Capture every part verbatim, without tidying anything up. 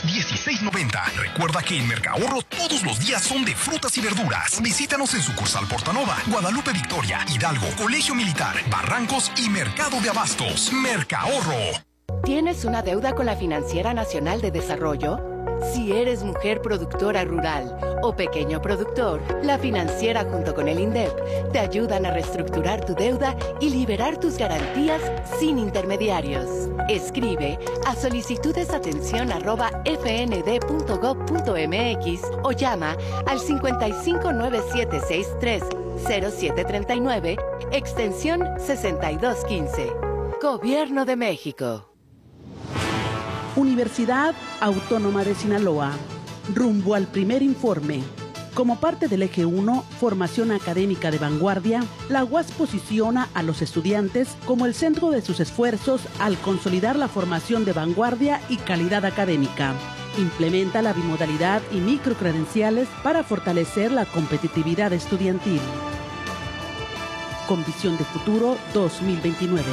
dieciséis noventa. Recuerda que en Mercahorro todos los días son de frutas y verduras. Visítanos en sucursal Portanova, Guadalupe Victoria, Hidalgo, Colegio Militar, Barrancos y Mercado de Abastos. Mercahorro. ¿Tienes una deuda con la Financiera Nacional de Desarrollo? Si eres mujer productora rural o pequeño productor, la Financiera junto con el INDEP te ayudan a reestructurar tu deuda y liberar tus garantías sin intermediarios. Escribe a solicitudesatención arroba f n d punto gob punto m x o llama al cincuenta y cinco nueve siete seis tres cero siete treinta y nueve, extensión sesenta y dos quince. Gobierno de México. Universidad Autónoma de Sinaloa, rumbo al primer informe. Como parte del Eje uno, Formación Académica de Vanguardia, la U A S posiciona a los estudiantes como el centro de sus esfuerzos al consolidar la formación de vanguardia y calidad académica. Implementa la bimodalidad y microcredenciales para fortalecer la competitividad estudiantil. Con visión de futuro dos mil veintinueve.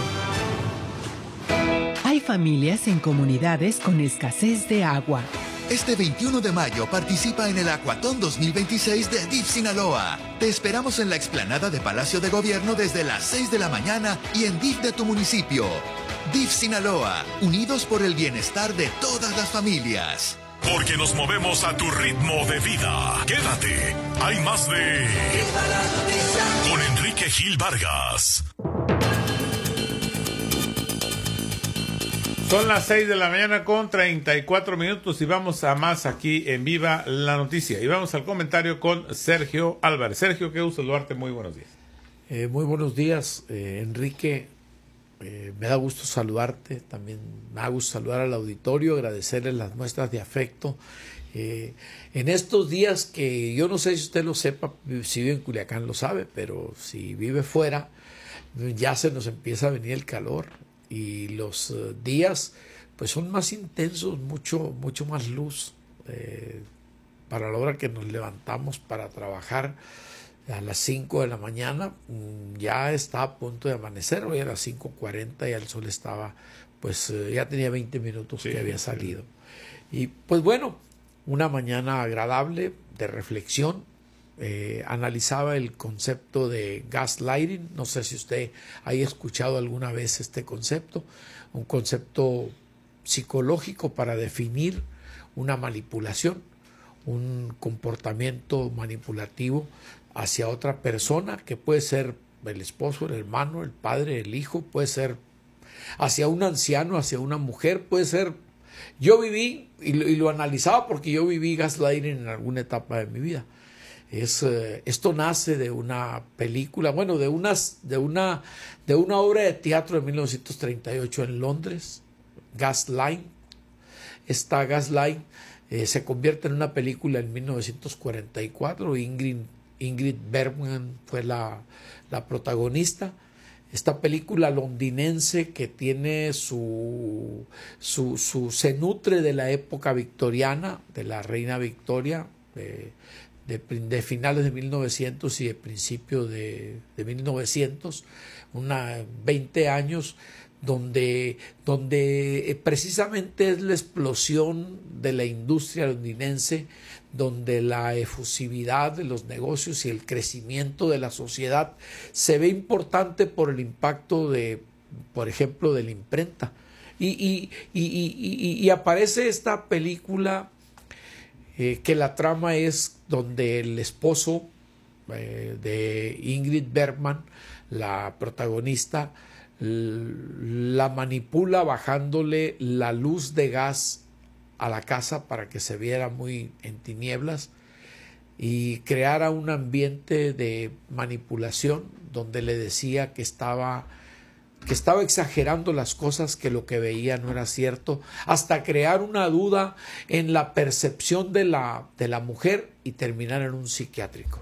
Hay familias en comunidades con escasez de agua. Este veintiuno de mayo participa en el Acuatón dos mil veintiséis de D I F Sinaloa. Te esperamos en la explanada de Palacio de Gobierno desde las seis de la mañana y en D I F de tu municipio. D I F Sinaloa, unidos por el bienestar de todas las familias. Porque nos movemos a tu ritmo de vida. Quédate, hay más de... Con Enrique Gil Vargas. Son las seis de la mañana con treinta y cuatro minutos y vamos a más aquí en Viva la Noticia. Y vamos al comentario con Sergio Álvarez. Sergio, qué gusto saludarte, muy buenos días. Eh, muy buenos días, eh, Enrique. Eh, me da gusto saludarte, también me da gusto saludar al auditorio, agradecerles las muestras de afecto. Eh, en estos días que yo no sé si usted lo sepa, si vive en Culiacán lo sabe, pero si vive fuera, ya se nos empieza a venir el calor. Y los uh, días pues son más intensos, mucho, mucho más luz. Eh, para la hora que nos levantamos para trabajar a las cinco de la mañana, ya está a punto de amanecer. Hoy a las cinco cuarenta ya el sol estaba, pues uh, ya tenía veinte minutos sí, que había salido. Sí. Y pues bueno, una mañana agradable de reflexión. Eh, analizaba el concepto de gaslighting. No sé si usted haya escuchado alguna vez este concepto, un concepto psicológico para definir una manipulación, un comportamiento manipulativo hacia otra persona, que puede ser el esposo, el hermano, el padre, el hijo, puede ser hacia un anciano, hacia una mujer, puede ser... Yo viví, y lo, y lo analizaba porque yo viví gaslighting en alguna etapa de mi vida. Es, eh, esto nace de una película, bueno, de, unas, de, una, de una obra de teatro de mil novecientos treinta y ocho en Londres, Gaslight. Esta Gaslight eh, se convierte en una película en mil novecientos cuarenta y cuatro. Ingrid, Ingrid Bergman fue la, la protagonista. Esta película londinense que tiene su, su, su, se nutre de la época victoriana, de la reina Victoria, eh, De, de finales de mil novecientos y de principio de, de mil novecientos, una veinte años donde, donde precisamente es la explosión de la industria londinense, donde la efusividad de los negocios y el crecimiento de la sociedad se ve importante por el impacto de, por ejemplo, de la imprenta. Y, y, y, y, y, y aparece esta película Eh, que la trama es donde el esposo eh, de Ingrid Bergman, la protagonista, la manipula bajándole la luz de gas a la casa para que se viera muy en tinieblas y creara un ambiente de manipulación donde le decía que estaba que estaba exagerando las cosas, que lo que veía no era cierto, hasta crear una duda en la percepción de la, de la mujer y terminar en un psiquiátrico.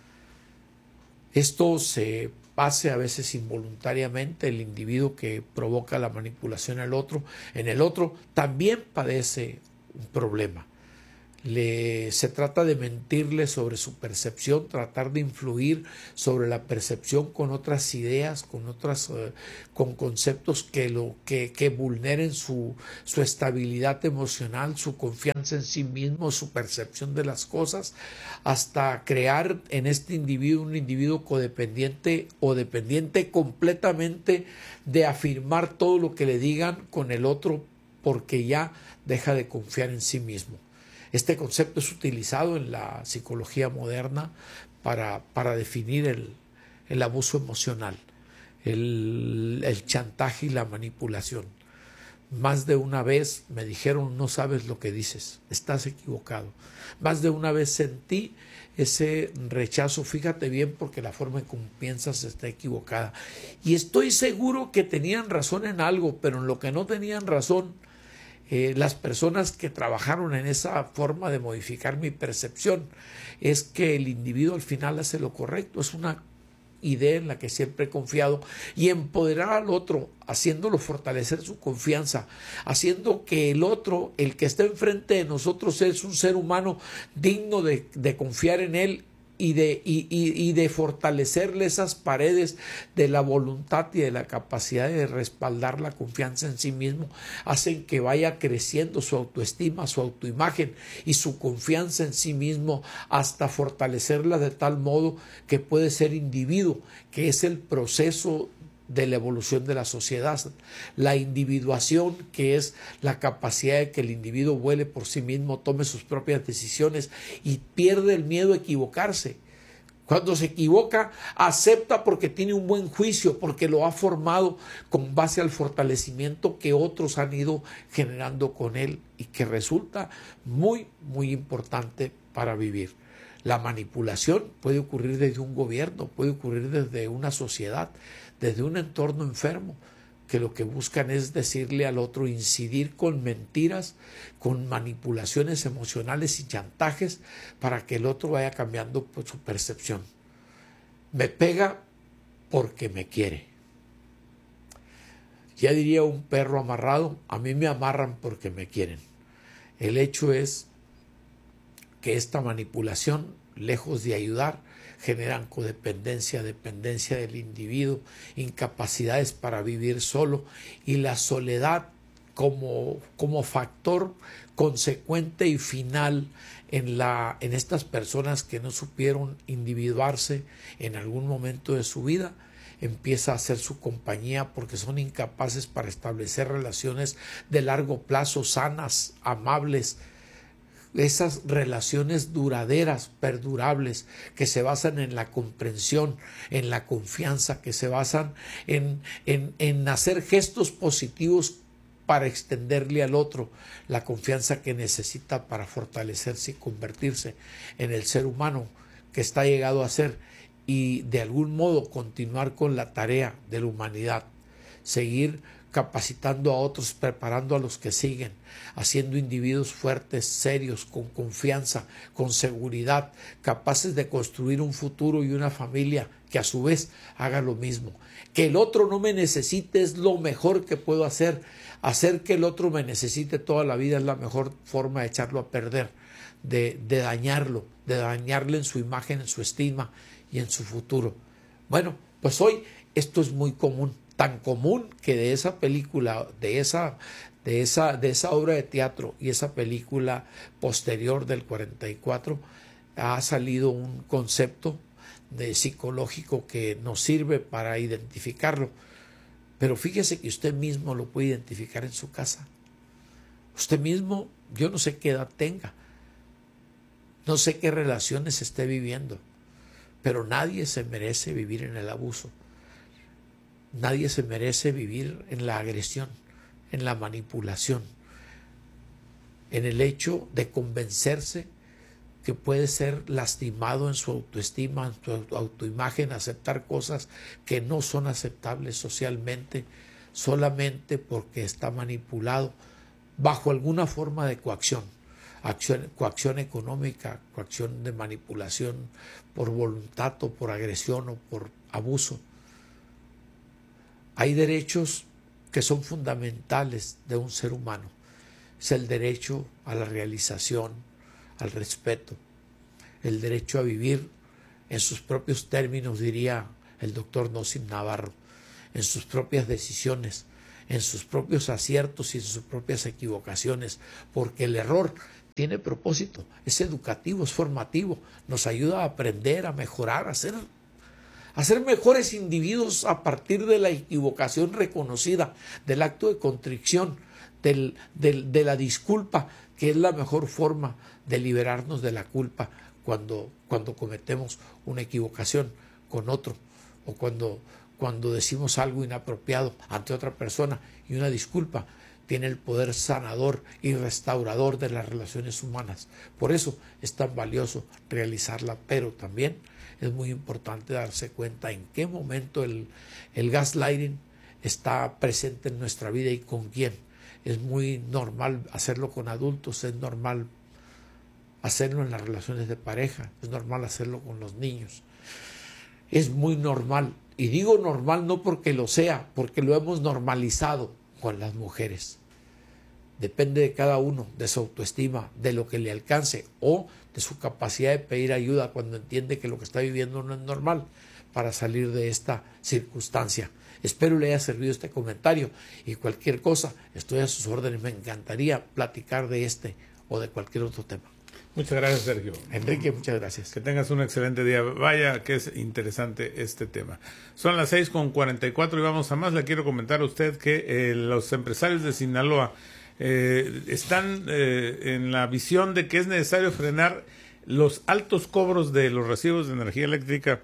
Esto se hace a veces involuntariamente. El individuo que provoca la manipulación al otro, en el otro también padece un problema. Le, se trata de mentirle sobre su percepción, tratar de influir sobre la percepción con otras ideas, con otras, eh, con conceptos que lo que, que vulneren su, su estabilidad emocional, su confianza en sí mismo, su percepción de las cosas, hasta crear en este individuo un individuo codependiente o dependiente completamente de afirmar todo lo que le digan con el otro, porque ya deja de confiar en sí mismo. Este concepto es utilizado en la psicología moderna para, para definir el, el abuso emocional, el, el chantaje y la manipulación. Más de una vez me dijeron: no sabes lo que dices, estás equivocado. Más de una vez sentí ese rechazo: fíjate bien porque la forma en cómo piensas está equivocada. Y estoy seguro que tenían razón en algo, pero en lo que no tenían razón, Eh, las personas que trabajaron en esa forma de modificar mi percepción, es que el individuo al final hace lo correcto. Es una idea en la que siempre he confiado, y empoderar al otro, haciéndolo fortalecer su confianza, haciendo que el otro, el que está enfrente de nosotros, es un ser humano digno de, de confiar en él y de, y, y, y de fortalecerle esas paredes de la voluntad y de la capacidad de respaldar la confianza en sí mismo, hacen que vaya creciendo su autoestima, su autoimagen y su confianza en sí mismo, hasta fortalecerla de tal modo que puede ser individuo, que es el proceso de la evolución de la sociedad. La individuación, que es la capacidad de que el individuo vuele por sí mismo, tome sus propias decisiones y pierde el miedo a equivocarse. Cuando se equivoca, acepta porque tiene un buen juicio, porque lo ha formado con base al fortalecimiento que otros han ido generando con él y que resulta muy, muy importante para vivir. La manipulación puede ocurrir desde un gobierno, puede ocurrir desde una sociedad, desde un entorno enfermo, que lo que buscan es decirle al otro, incidir con mentiras, con manipulaciones emocionales y chantajes para que el otro vaya cambiando pues, su percepción. Me pega porque me quiere. Ya diría un perro amarrado: a mí me amarran porque me quieren. El hecho es que esta manipulación, lejos de ayudar, generan codependencia, dependencia del individuo, incapacidades para vivir solo, y la soledad como, como factor consecuente y final en, la, en estas personas que no supieron individuarse en algún momento de su vida. Empieza a ser su compañía porque son incapaces para establecer relaciones de largo plazo, sanas, amables, esas relaciones duraderas, perdurables, que se basan en la comprensión, en la confianza, que se basan en, en, en hacer gestos positivos para extenderle al otro la confianza que necesita para fortalecerse y convertirse en el ser humano que está llegado a ser, y de algún modo continuar con la tarea de la humanidad, seguir capacitando a otros, preparando a los que siguen, haciendo individuos fuertes, serios, con confianza, con seguridad, capaces de construir un futuro y una familia que a su vez haga lo mismo. Que el otro no me necesite es lo mejor que puedo hacer. Hacer que el otro me necesite toda la vida es la mejor forma de echarlo a perder, de, de dañarlo, de dañarle en su imagen, en su estima y en su futuro. Bueno, pues hoy esto es muy común. Tan común que de esa película, de esa, de esa, de esa obra de teatro y esa película posterior del cuarenta y cuatro, ha salido un concepto de psicológico que nos sirve para identificarlo. Pero fíjese que usted mismo lo puede identificar en su casa. Usted mismo, yo no sé qué edad tenga, no sé qué relaciones esté viviendo, pero nadie se merece vivir en el abuso. Nadie se merece vivir en la agresión, en la manipulación, en el hecho de convencerse que puede ser lastimado en su autoestima, en su autoimagen, aceptar cosas que no son aceptables socialmente, solamente porque está manipulado bajo alguna forma de coacción, acción, coacción económica, coacción de manipulación por voluntad o por agresión o por abuso. Hay derechos que son fundamentales de un ser humano. Es el derecho a la realización, al respeto, el derecho a vivir en sus propios términos, diría el doctor Nosim Navarro, en sus propias decisiones, en sus propios aciertos y en sus propias equivocaciones, porque el error tiene propósito, es educativo, es formativo, nos ayuda a aprender, a mejorar, a ser, a ser mejores individuos a partir de la equivocación reconocida, del acto de contrición, del, del, de la disculpa, que es la mejor forma de liberarnos de la culpa cuando, cuando cometemos una equivocación con otro o cuando, cuando decimos algo inapropiado ante otra persona, y una disculpa tiene el poder sanador y restaurador de las relaciones humanas. Por eso es tan valioso realizarla, pero también es muy importante darse cuenta en qué momento el, el gaslighting está presente en nuestra vida y con quién. Es muy normal hacerlo con adultos, es normal hacerlo en las relaciones de pareja, es normal hacerlo con los niños. Es muy normal, y digo normal no porque lo sea, porque lo hemos normalizado con las mujeres. Depende de cada uno, de su autoestima, de lo que le alcance o de su capacidad de pedir ayuda cuando entiende que lo que está viviendo no es normal, para salir de esta circunstancia. Espero le haya servido este comentario, y cualquier cosa, estoy a sus órdenes. Me encantaría platicar de este o de cualquier otro tema. Muchas gracias, Sergio. Enrique, muchas gracias. Que tengas un excelente día. Vaya que es interesante este tema. Son las seis con cuarenta y cuatro y vamos a más. Le quiero comentar a usted que eh, los empresarios de Sinaloa eh, están eh, en la visión de que es necesario frenar los altos cobros de los recibos de energía eléctrica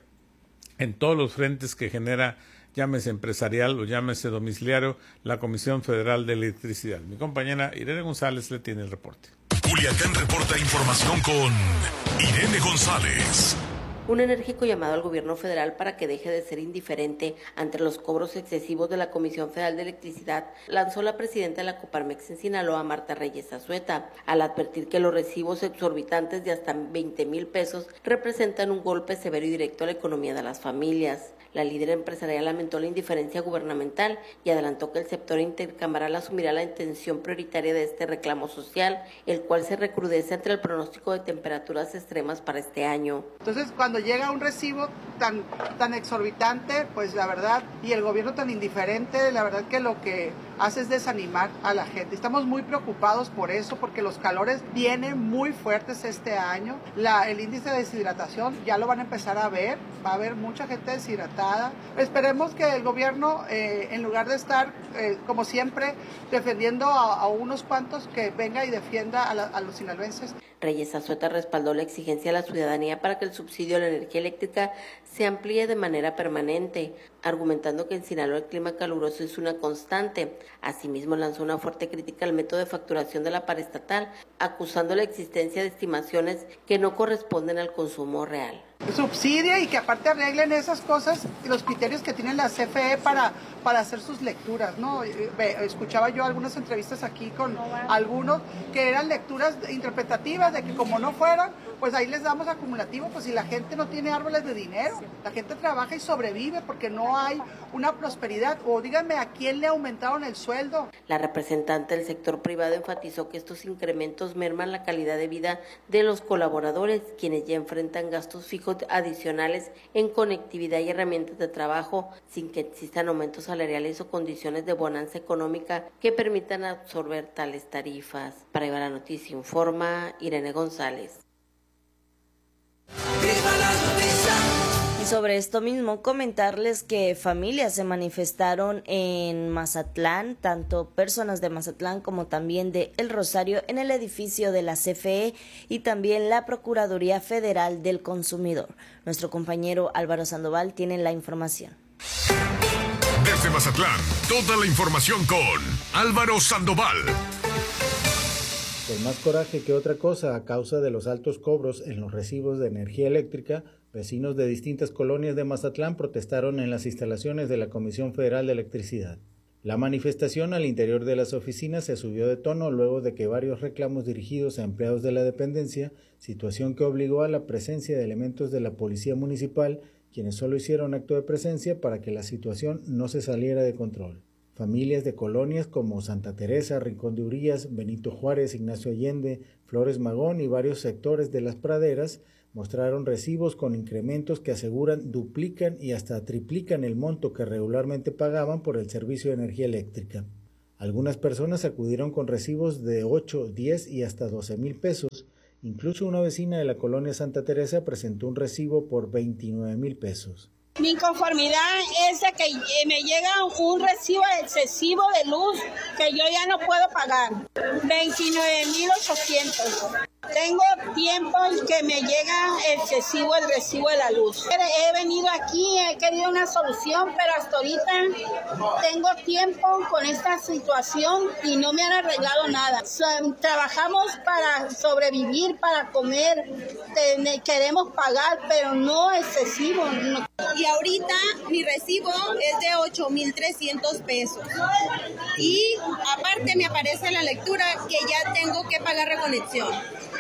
en todos los frentes que genera, llámese empresarial o llámese domiciliario, la Comisión Federal de Electricidad. Mi compañera Irene González le tiene el reporte. Culiacán reporta información con Irene González. Un enérgico llamado al gobierno federal para que deje de ser indiferente ante los cobros excesivos de la Comisión Federal de Electricidad lanzó la presidenta de la Coparmex en Sinaloa, Marta Reyes Azueta, al advertir que los recibos exorbitantes de hasta veinte mil pesos representan un golpe severo y directo a la economía de las familias. La líder empresarial lamentó la indiferencia gubernamental y adelantó que el sector intercameral asumirá la intención prioritaria de este reclamo social, el cual se recrudece ante el pronóstico de temperaturas extremas para este año. Entonces, cuando llega un recibo tan, tan exorbitante, pues la verdad, y el gobierno tan indiferente, la verdad que lo que hace es desanimar a la gente. Estamos muy preocupados por eso, porque los calores vienen muy fuertes este año. La, el índice de deshidratación ya lo van a empezar a ver, va a haber mucha gente deshidratada. Esperemos que el gobierno, eh, en lugar de estar, eh, como siempre, defendiendo a, a unos cuantos, que venga y defienda a, la, a los sinaloenses. Reyes Azueta respaldó la exigencia de la ciudadanía para que el subsidio a la energía eléctrica se amplíe de manera permanente, argumentando que en Sinaloa el clima caluroso es una constante. Asimismo, lanzó una fuerte crítica al método de facturación de la paraestatal, acusando la existencia de estimaciones que no corresponden al consumo real. Subsidia y que aparte arreglen esas cosas, los criterios que tienen la C F E para, para hacer sus lecturas, ¿no? Escuchaba yo algunas entrevistas aquí con algunos que eran lecturas interpretativas de que como no fueran, pues ahí les damos acumulativo, pues si la gente no tiene árboles de dinero, la gente trabaja y sobrevive porque no hay una prosperidad, o díganme a quién le aumentaron el sueldo. La representante del sector privado enfatizó que estos incrementos merman la calidad de vida de los colaboradores, quienes ya enfrentan gastos fijos adicionales en conectividad y herramientas de trabajo, sin que existan aumentos salariales o condiciones de bonanza económica que permitan absorber tales tarifas. Para Iba la Noticia informa Irene González. Y sobre esto mismo, comentarles que familias se manifestaron en Mazatlán, tanto personas de Mazatlán como también de El Rosario, en el edificio de la C F E y también la Procuraduría Federal del Consumidor. Nuestro compañero Álvaro Sandoval tiene la información. Desde Mazatlán, toda la información con Álvaro Sandoval. Con más coraje que otra cosa, a causa de los altos cobros en los recibos de energía eléctrica, vecinos de distintas colonias de Mazatlán protestaron en las instalaciones de la Comisión Federal de Electricidad. La manifestación al interior de las oficinas se subió de tono luego de que varios reclamos dirigidos a empleados de la dependencia, situación que obligó a la presencia de elementos de la Policía Municipal, quienes solo hicieron acto de presencia para que la situación no se saliera de control. Familias de colonias como Santa Teresa, Rincón de Urías, Benito Juárez, Ignacio Allende, Flores Magón y varios sectores de las praderas mostraron recibos con incrementos que aseguran duplican y hasta triplican el monto que regularmente pagaban por el servicio de energía eléctrica. Algunas personas acudieron con recibos de ocho, diez y hasta doce mil pesos. Incluso una vecina de la colonia Santa Teresa presentó un recibo por veintinueve mil pesos. Mi inconformidad es de que me llega un recibo excesivo de luz que yo ya no puedo pagar, veintinueve mil ochocientos. Tengo tiempo en que me llega excesivo el recibo de la luz. He venido aquí, he querido una solución, pero hasta ahorita tengo tiempo con esta situación y no me han arreglado nada. Trabajamos para sobrevivir, para comer, queremos pagar, pero no excesivo. Y ahorita mi recibo es de ocho mil trescientos pesos. Y aparte me aparece en la lectura que ya tengo que pagar reconexión.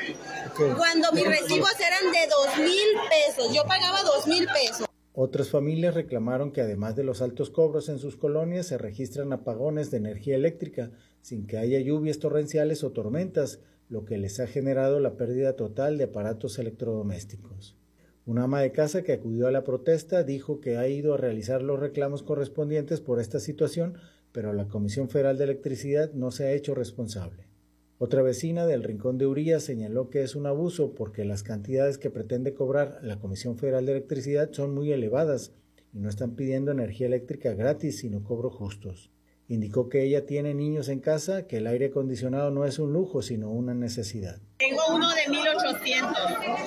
Cuando mis recibos eran de dos mil pesos, yo pagaba dos mil pesos. Otras familias reclamaron que además de los altos cobros en sus colonias se registran apagones de energía eléctrica sin que haya lluvias torrenciales o tormentas, lo que les ha generado la pérdida total de aparatos electrodomésticos. Una ama de casa que acudió a la protesta dijo que ha ido a realizar los reclamos correspondientes por esta situación, pero la Comisión Federal de Electricidad no se ha hecho responsable. Otra vecina del Rincón de Urías señaló que es un abuso porque las cantidades que pretende cobrar la Comisión Federal de Electricidad son muy elevadas y no están pidiendo energía eléctrica gratis, sino cobros justos. Indicó que ella tiene niños en casa, que el aire acondicionado no es un lujo, sino una necesidad. Tengo uno de mil ochocientos,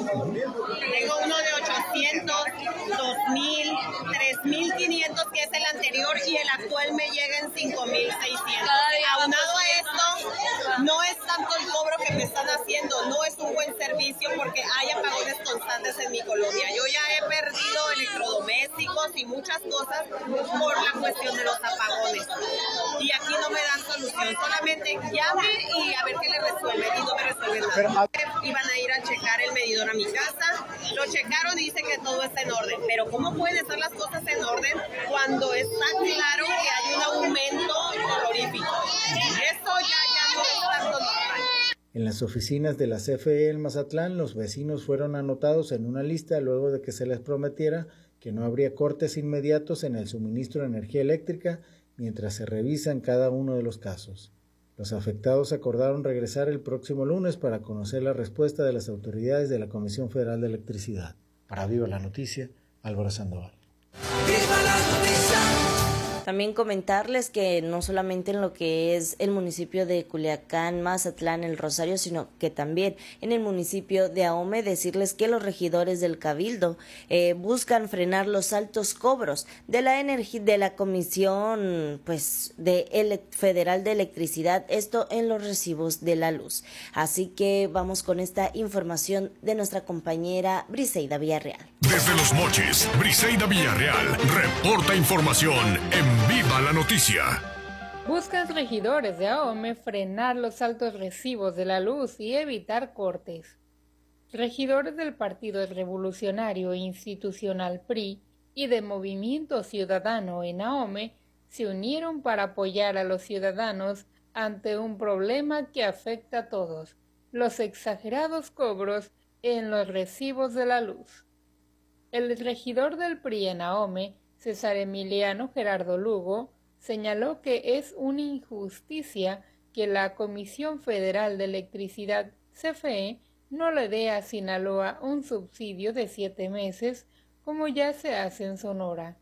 tengo uno de ochocientos, dos mil, tres mil quinientos que es el anterior y el actual me llega en cinco mil seiscientos. Aunado a esto, no es tanto el cobro que me están haciendo, no es un buen servicio porque hay apagones constantes en mi colonia. Yo ya he perdido electrodomésticos y muchas cosas por la cuestión de los apagones. Y aquí no me dan solución, solamente llame y a ver qué le resuelve y no me resuelve nada. Pero, iban a ir a checar el medidor a mi casa, lo checaron y dicen que todo está en orden, pero ¿cómo pueden estar las cosas en orden cuando está claro que hay un aumento terrorífico? Esto ya, ya no es tanto normal. En las oficinas de la C F E en Mazatlán, los vecinos fueron anotados en una lista luego de que se les prometiera que no habría cortes inmediatos en el suministro de energía eléctrica mientras se revisan cada uno de los casos. Los afectados acordaron regresar el próximo lunes para conocer la respuesta de las autoridades de la Comisión Federal de Electricidad. Para Viva la Noticia, Álvaro Sandoval. ¡Viva la noticia! También comentarles que no solamente en lo que es el municipio de Culiacán, Mazatlán, El Rosario, sino que también en el municipio de Ahome, decirles que los regidores del Cabildo eh, buscan frenar los altos cobros de la energía de la Comisión pues de ele- Federal de Electricidad, esto en los recibos de la luz. Así que vamos con esta información de nuestra compañera Briseida Villarreal. Desde Los Mochis, Briseida Villarreal reporta información en Viva la Noticia. Buscan regidores de Ahome frenar los altos recibos de la luz y evitar cortes. Regidores del Partido Revolucionario Institucional P R I y de Movimiento Ciudadano en Ahome se unieron para apoyar a los ciudadanos ante un problema que afecta a todos, los exagerados cobros en los recibos de la luz. El regidor del P R I en Ahome, César Emiliano Gerardo Lugo, señaló que es una injusticia que la Comisión Federal de Electricidad, C F E, no le dé a Sinaloa un subsidio de siete meses, como ya se hace en Sonora.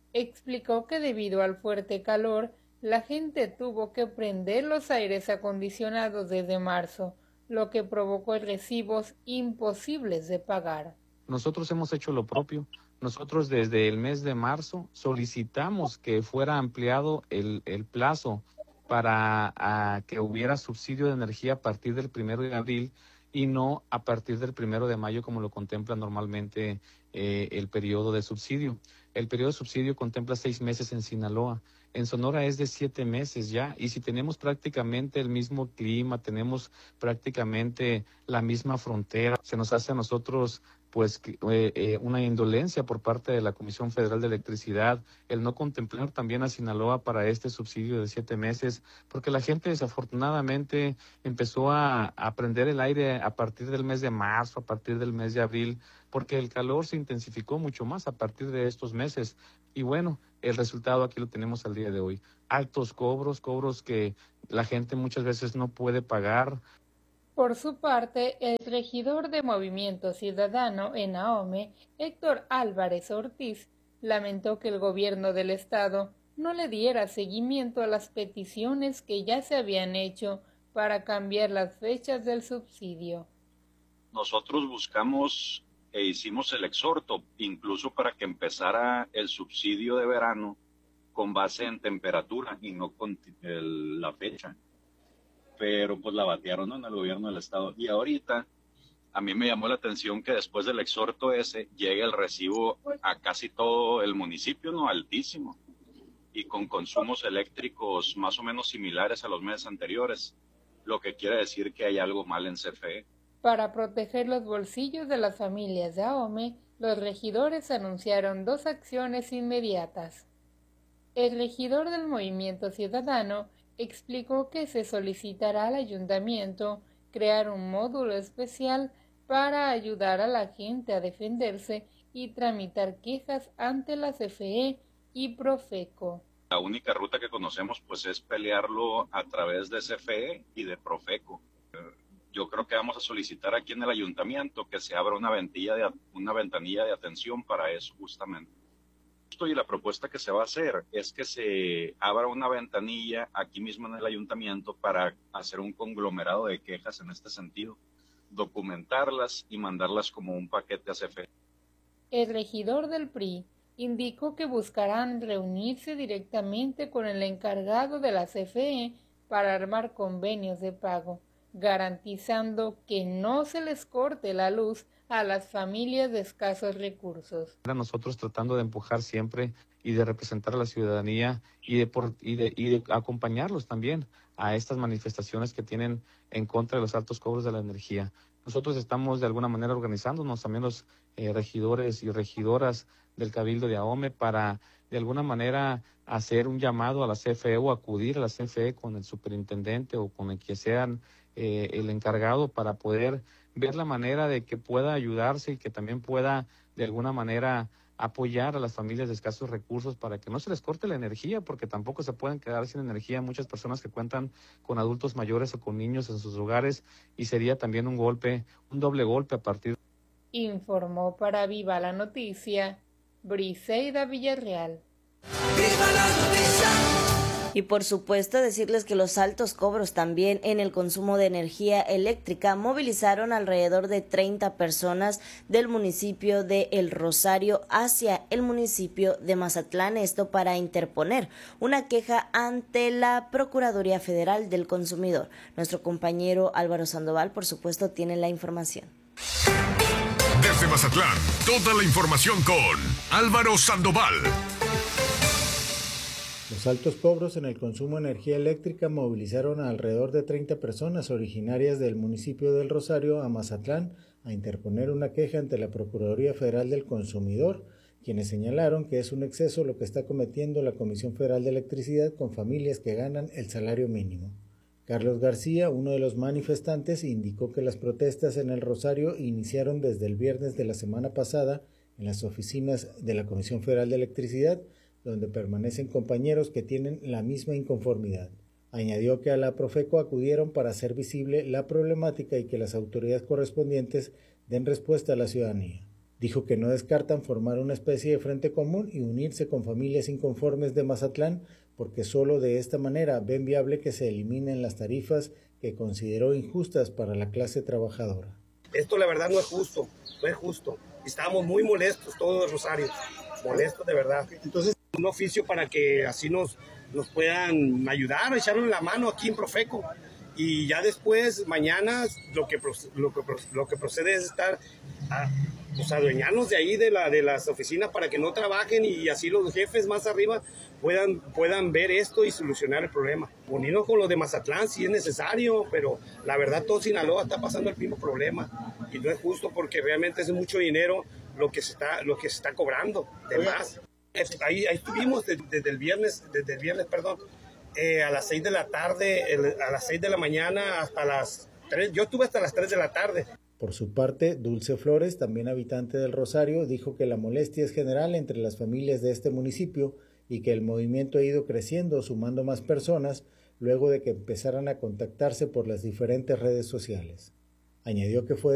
Explicó que debido al fuerte calor, la gente tuvo que prender los aires acondicionados desde marzo, lo que provocó recibos imposibles de pagar. Nosotros hemos hecho lo propio. Nosotros desde el mes de marzo solicitamos que fuera ampliado el, el plazo para a, que hubiera subsidio de energía a partir del primero de abril y no a partir del primero de mayo como lo contempla normalmente eh, el periodo de subsidio. El periodo de subsidio contempla seis meses en Sinaloa. En Sonora es de siete meses ya, y si tenemos prácticamente el mismo clima, tenemos prácticamente la misma frontera, se nos hace a nosotros pues eh, eh, una indolencia por parte de la Comisión Federal de Electricidad, el no contemplar también a Sinaloa para este subsidio de siete meses, porque la gente desafortunadamente empezó a, a prender el aire a partir del mes de marzo, a partir del mes de abril, porque el calor se intensificó mucho más a partir de estos meses. Y bueno, el resultado aquí lo tenemos al día de hoy. Altos cobros, cobros que la gente muchas veces no puede pagar. Por su parte, el regidor de Movimiento Ciudadano en Ahome, Héctor Álvarez Ortiz, lamentó que el gobierno del estado no le diera seguimiento a las peticiones que ya se habían hecho para cambiar las fechas del subsidio. Nosotros buscamos e hicimos el exhorto, incluso para que empezara el subsidio de verano con base en temperatura y no con el, la fecha. Pero pues la batearon en el gobierno del estado. Y ahorita a mí me llamó la atención que después del exhorto ese llegue el recibo a casi todo el municipio, ¿no? Altísimo. Y con consumos eléctricos más o menos similares a los meses anteriores, lo que quiere decir que hay algo mal en C F E. Para proteger los bolsillos de las familias de Ahome, los regidores anunciaron dos acciones inmediatas. El regidor del Movimiento Ciudadano explicó que se solicitará al ayuntamiento crear un módulo especial para ayudar a la gente a defenderse y tramitar quejas ante la C F E y Profeco. La única ruta que conocemos pues es pelearlo a través de C F E y de Profeco. Yo creo que vamos a solicitar aquí en el ayuntamiento que se abra una ventanilla de, una ventanilla de atención para eso justamente. Y la propuesta que se va a hacer es que se abra una ventanilla aquí mismo en el ayuntamiento para hacer un conglomerado de quejas en este sentido, documentarlas y mandarlas como un paquete a C F E. El regidor del P R I indicó que buscarán reunirse directamente con el encargado de la C F E para armar convenios de pago, garantizando que no se les corte la luz a las familias de escasos recursos. Nosotros tratando de empujar siempre y de representar a la ciudadanía y de, por, y de, y de acompañarlos también a estas manifestaciones que tienen en contra de los altos cobros de la energía. Nosotros estamos de alguna manera organizándonos, también los eh, regidores y regidoras del Cabildo de Ahome, para de alguna manera hacer un llamado a la C F E o acudir a la C F E con el superintendente o con el que sean eh, el encargado para poder ver la manera de que pueda ayudarse y que también pueda de alguna manera apoyar a las familias de escasos recursos para que no se les corte la energía, porque tampoco se pueden quedar sin energía muchas personas que cuentan con adultos mayores o con niños en sus hogares, y sería también un golpe, un doble golpe a partir. Informó para Viva la Noticia, Briseida Villarreal. ¡Viva la noticia! Y por supuesto decirles que los altos cobros también en el consumo de energía eléctrica movilizaron alrededor de treinta personas del municipio de El Rosario hacia el municipio de Mazatlán, esto para interponer una queja ante la Procuraduría Federal del Consumidor. Nuestro compañero Álvaro Sandoval, por supuesto, tiene la información. Desde Mazatlán, toda la información con Álvaro Sandoval. Los altos cobros en el consumo de energía eléctrica movilizaron a alrededor de treinta personas originarias del municipio del Rosario a Mazatlán a interponer una queja ante la Procuraduría Federal del Consumidor, quienes señalaron que es un exceso lo que está cometiendo la Comisión Federal de Electricidad con familias que ganan el salario mínimo. Carlos García, uno de los manifestantes, indicó que las protestas en el Rosario iniciaron desde el viernes de la semana pasada en las oficinas de la Comisión Federal de Electricidad, donde permanecen compañeros que tienen la misma inconformidad. Añadió que a la Profeco acudieron para hacer visible la problemática y que las autoridades correspondientes den respuesta a la ciudadanía. Dijo que no descartan formar una especie de frente común y unirse con familias inconformes de Mazatlán, porque solo de esta manera ven viable que se eliminen las tarifas que consideró injustas para la clase trabajadora. Esto la verdad no es justo, no es justo. Estábamos muy molestos todos los rosarios, molestos de verdad. Entonces, un oficio para que así nos, nos puedan ayudar, echarnos la mano aquí en Profeco y ya después, mañana, lo que, lo que, lo que procede es estar, a, pues adueñarnos de ahí, de, la, de las oficinas, para que no trabajen y así los jefes más arriba puedan, puedan ver esto y solucionar el problema. Unirnos con los de Mazatlán si es necesario, pero la verdad todo Sinaloa está pasando el mismo problema y no es justo porque realmente es mucho dinero lo que se está, lo que se está cobrando de más. Ahí, ahí estuvimos desde, desde el viernes, desde el viernes, perdón, Eh, a las seis de la tarde, el, a las seis de la mañana hasta las tres, yo estuve hasta las tres de la tarde. Por su parte, Dulce Flores, también habitante del Rosario, dijo que la molestia es general entre las familias de este municipio y que el movimiento ha ido creciendo, sumando más personas, luego de que empezaran a contactarse por las diferentes redes sociales. Añadió que fue